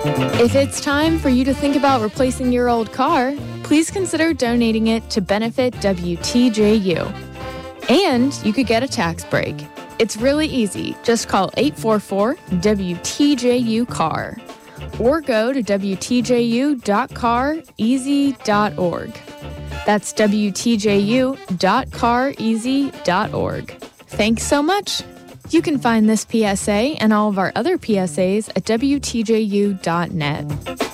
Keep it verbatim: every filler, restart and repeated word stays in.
If it's time for you to think about replacing your old car, please consider donating it to benefit W T J U. And you could get a tax break. It's really easy. Just call eight four four W T J U C A R or go to W T J U dot car easy dot org. That's W T J U dot car easy dot org. Thanks so much. You can find this P S A and all of our other P S As at W T J U dot net.